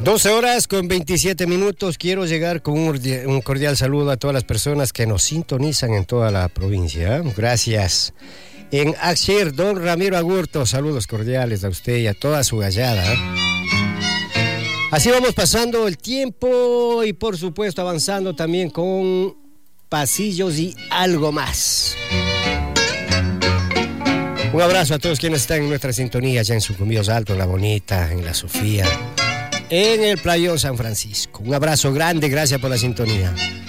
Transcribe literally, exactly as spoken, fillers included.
doce horas con veintisiete minutos. Quiero llegar con un, un cordial saludo a todas las personas que nos sintonizan en toda la provincia. Gracias. En Axir, don Ramiro Agurto, saludos cordiales a usted y a toda su gallada. Así vamos pasando el tiempo y por supuesto avanzando también con pasillos y algo más. Un abrazo a todos quienes están en nuestra sintonía, ya en Sucumbíos Alto, en La Bonita, en La Sofía, en el Playón San Francisco. Un abrazo grande, gracias por la sintonía.